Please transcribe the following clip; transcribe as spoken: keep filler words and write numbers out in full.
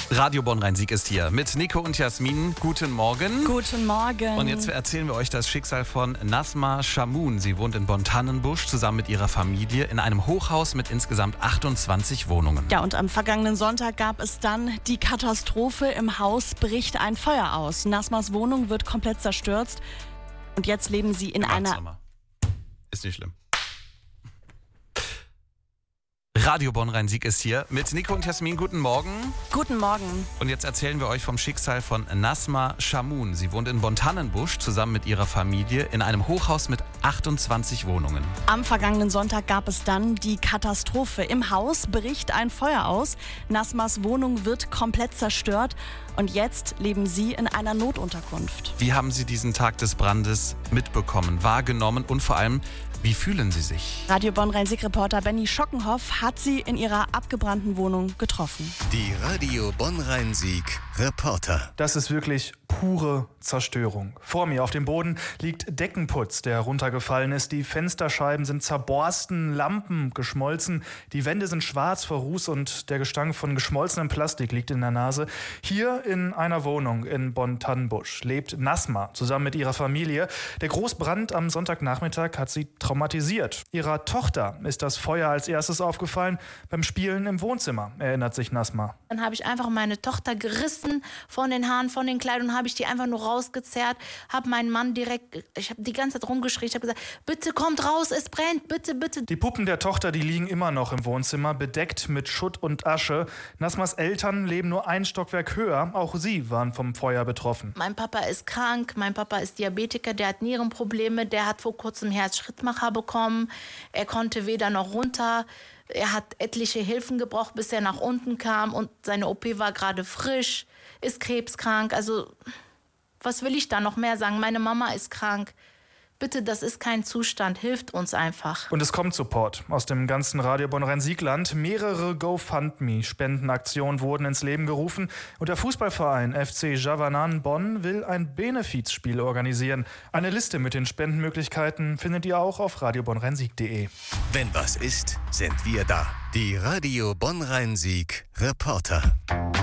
Radio Bonn-Rhein-Sieg ist hier mit Nico und Jasmin. Guten Morgen. Guten Morgen. Und jetzt erzählen wir euch das Schicksal von Nazma Shamoon. Sie wohnt in Bonn-Tannenbusch zusammen mit ihrer Familie in einem Hochhaus mit insgesamt achtundzwanzig Wohnungen. Ja, und am vergangenen Sonntag gab es dann die Katastrophe. Im Haus bricht ein Feuer aus. Nazmas Wohnung wird komplett zerstört. Und jetzt leben sie in einer... Nochmal. Ist nicht schlimm. Radio Bonn-Rhein-Sieg ist hier mit Nico und Jasmin. Guten Morgen. Guten Morgen. Und jetzt erzählen wir euch vom Schicksal von Nazma Shamoon. Sie wohnt in Bonn-Tannenbusch zusammen mit ihrer Familie in einem Hochhaus mit achtundzwanzig Wohnungen. Am vergangenen Sonntag gab es dann die Katastrophe. Im Haus bricht ein Feuer aus. Nazmas Wohnung wird komplett zerstört. Und jetzt leben sie in einer Notunterkunft. Wie haben Sie diesen Tag des Brandes mitbekommen, wahrgenommen und vor allem, wie fühlen Sie sich? Radio Bonn-Rhein-Sieg-Reporter Benny Schockenhoff hat sie in ihrer abgebrannten Wohnung getroffen. Die Radio Bonn-Rhein-Sieg-Reporter. Das ist wirklich pure Zerstörung. Vor mir auf dem Boden liegt Deckenputz, der runtergefallen ist. Die Fensterscheiben sind zerborsten, Lampen geschmolzen. Die Wände sind schwarz vor Ruß und der Gestank von geschmolzenem Plastik liegt in der Nase. Hier in einer Wohnung in Bonn-Tannenbusch lebt Nazma zusammen mit ihrer Familie. Der Großbrand am Sonntagnachmittag hat sie traumatisiert. Ihrer Tochter ist das Feuer als erstes aufgefallen beim Spielen im Wohnzimmer, erinnert sich Nazma. Dann habe ich einfach meine Tochter gerissen von den Haaren, von den Kleidern, habe ich die einfach nur rausgezerrt, habe meinen Mann direkt, ich habe die ganze Zeit rumgeschrien, ich habe gesagt, bitte kommt raus, es brennt, bitte, bitte. Die Puppen der Tochter, die liegen immer noch im Wohnzimmer, bedeckt mit Schutt und Asche. Nazmas Eltern leben nur ein Stockwerk höher, auch sie waren vom Feuer betroffen. Mein Papa ist krank, mein Papa ist Diabetiker, der hat Nierenprobleme, der hat vor kurzem Herzschrittmacher bekommen, er konnte weder noch runter. Er hat etliche Hilfen gebraucht, bis er nach unten kam und seine O P war gerade frisch, ist krebskrank. Also was will ich da noch mehr sagen? Meine Mama ist krank. Bitte, das ist kein Zustand, hilft uns einfach. Und es kommt Support aus dem ganzen Radio Bonn-Rhein-Sieg-Land. Mehrere GoFundMe-Spendenaktionen wurden ins Leben gerufen. Und der Fußballverein F C Javanan Bonn will ein Benefizspiel organisieren. Eine Liste mit den Spendenmöglichkeiten findet ihr auch auf radio bonn rhein sieg punkt de. Wenn was ist, sind wir da. Die Radio Bonn-Rhein-Sieg-Reporter.